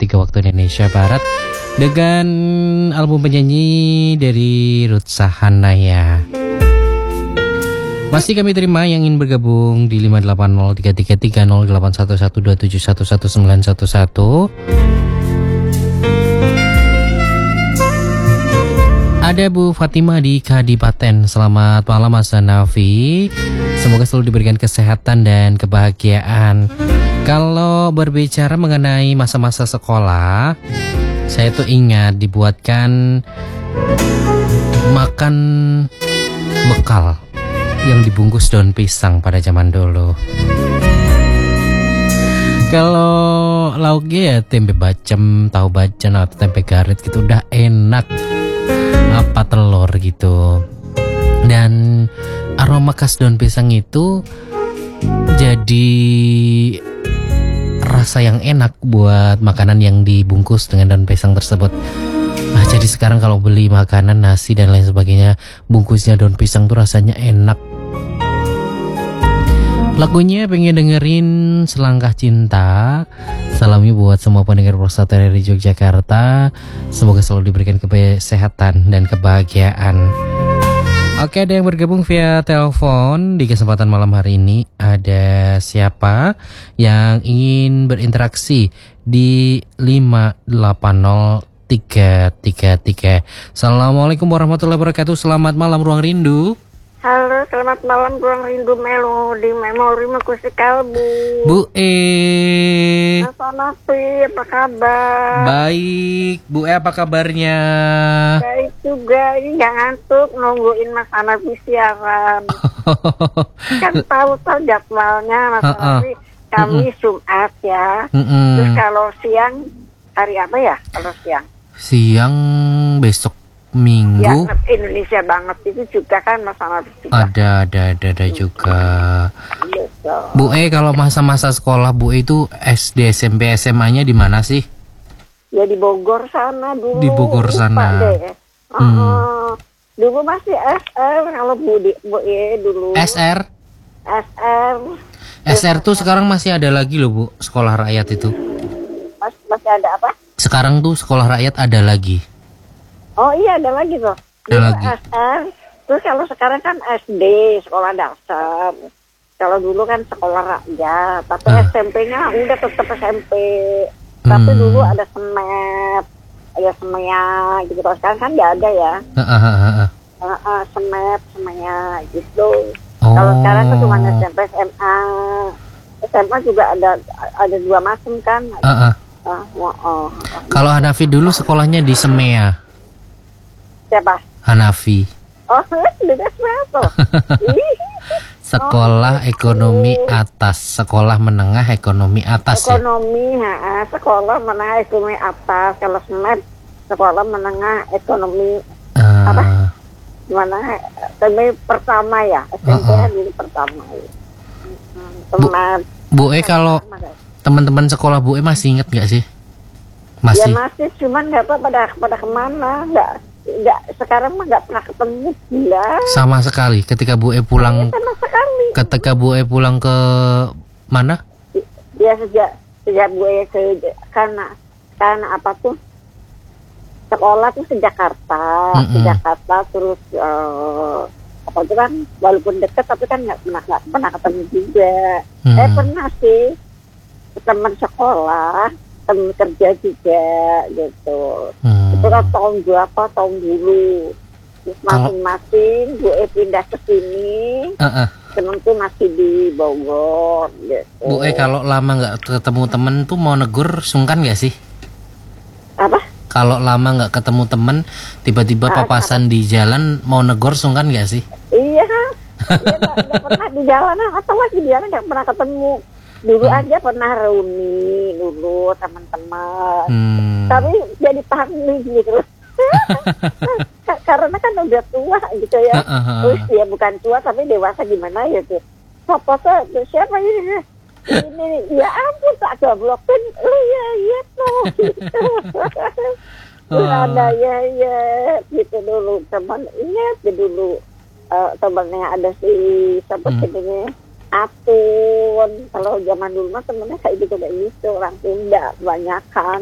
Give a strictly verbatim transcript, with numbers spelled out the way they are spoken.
tiga waktu Indonesia Barat dengan album penyanyi dari Ruth Sahanaya. Masih kami terima yang ingin bergabung di lima delapan nol tiga tiga tiga nol delapan satu satu dua tujuh satu satu sembilan satu satu. Ada Bu Fatimah di Kadipaten. Selamat malam Mas Hanafi. Semoga selalu diberikan kesehatan dan kebahagiaan. Kalau berbicara mengenai masa-masa sekolah, saya tuh ingat dibuatkan makan bekal yang dibungkus daun pisang pada zaman dulu. Kalau lauknya ya tempe bacem, tahu bacem atau tempe garet gitu udah enak. Apa telur gitu. Dan aroma khas daun pisang itu jadi rasa yang enak buat makanan yang dibungkus dengan daun pisang tersebut. Nah, jadi sekarang kalau beli makanan, nasi dan lain sebagainya, bungkusnya daun pisang tuh rasanya enak. Lagunya pengen dengerin Selangkah Cinta. Salamnya buat semua pendengar Prostate dari Yogyakarta. Semoga selalu diberikan kesehatan dan kebahagiaan. Oke, ada yang bergabung via telepon di kesempatan malam hari ini. Ada siapa yang ingin berinteraksi di lima delapan nol tiga tiga tiga. Assalamualaikum warahmatullahi wabarakatuh. Selamat malam Ruang Rindu. Halo, selamat malam Ruang Rindu Melodi Memori Musik Kalbu. Bu E. Mas Hanafi, apa kabar? Baik, Bu E apa kabarnya? Baik juga, ini gak ngantuk nungguin Mas Hanafi siaran. Kan tahu-tahu jadwalnya Mas Hanafi, kami Jumat ya. Mm-mm. Terus kalau siang, hari apa ya kalau siang? Siang besok Minggu. Ya, Indonesia banget itu juga kan Mas Hanafi juga. Ada, ada, ada, ada juga. Gitu. Bu E, kalau masa-masa sekolah Bu E itu S D, S M P, S M A-nya di mana sih? Ya di Bogor sana dulu. Di Bogor sana. Uh, hmm. Dulu masih S R kalau Bu di Bu E dulu. S R? S R. S R tuh sekarang masih ada lagi loh Bu, sekolah rakyat itu. Mas, masih ada apa? Sekarang tuh sekolah rakyat ada lagi. Oh iya ada lagi tuh. Ada dulu lagi. S R. Terus kalau sekarang kan S D, sekolah dasar. Kalau dulu kan sekolah rakyat, tapi uh. S M P-nya udah tetap S M P. Tapi hmm. dulu ada semet, ada semea gitu. Kalau sekarang kan nggak ada ya. Uh, uh, uh, uh. Uh, uh, semet, semea gitu. Oh. Kalau sekarang kan cuma S M P, S M A. S M A juga ada ada dua macam kan. Uh, uh. Uh, uh, uh. Kalau Hanafi dulu sekolahnya di Semea. Siapa? Hanafi. Oh, beda tuh. Sekolah oh, ekonomi atas, sekolah menengah ekonomi atas ekonomi, ya. Ha, sekolah menengah ekonomi atas. Kalau semet sekolah menengah ekonomi uh, apa? Mana? Ekonomi pertama ya. S M P uh, uh. dulu pertama. Teman. Bu, Bu E kalau teman-teman sekolah Bu E masih ingat nggak sih? Masih. Ya masih, cuman nggak tahu pada pada kemana, nggak. Nggak, sekarang mah nggak pernah ketemu gila. Sama sekali. Ketika Bu E pulang, ya, sama sekali. Ketika Bu E pulang ke mana? Ya sejak sejak Bu E ke karena karena apa tuh sekolah tuh ke Jakarta, Mm-mm. ke Jakarta terus uh, apa tuh kan walaupun dekat tapi kan nggak pernah nggak pernah ketemu juga. Mm. Eh pernah sih teman sekolah, teman kerja juga gitu. Hmm. Itu kan tahun berapa tahun dulu. Terus masing-masing Bu E pindah ke sini. Uh-uh. Temen tuh masih di Bogor gitu. Bu E kalau lama nggak ketemu temen tuh mau negur sungkan nggak sih? Apa? Kalau lama nggak ketemu temen, tiba-tiba ah, papasan apa? Di jalan mau negor sungkan nggak sih? Iya, dia nggak pernah di jalanan atau masih di jalan nggak pernah ketemu. Dulu hmm. aja pernah reuni dulu teman-teman, hmm. tapi jadi pahami gitu. Karena kan udah tua gitu ya. Terus dia bukan tua tapi dewasa gimana ya tuh. Foto siapa ini? Ini ya ampun tak goblokin lu ya ya tuh. Gitu. Ada ya ya gitu dulu teman ingat dulu uh, temannya ada si siapa hmm. ini Atun. Kalau zaman dulu mah temennya kayak gitu kayak gitu orang Sunda banyak kan.